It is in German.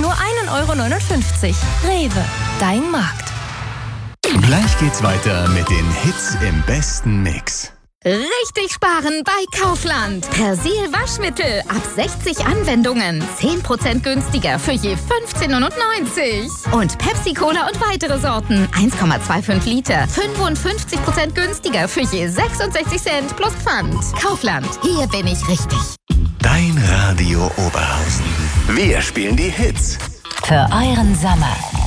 nur 1,59 €. Rewe, dein Markt. Gleich geht's weiter mit den Hits im besten Mix. Richtig sparen bei Kaufland. Persil Waschmittel ab 60 Anwendungen. 10% günstiger für je 15,99 €. Und Pepsi Cola und weitere Sorten. 1,25 Liter. 55% günstiger für je 66 Cent plus Pfand. Kaufland. Hier bin ich richtig. Dein Radio Oberhausen. Wir spielen die Hits. Für euren Sommer.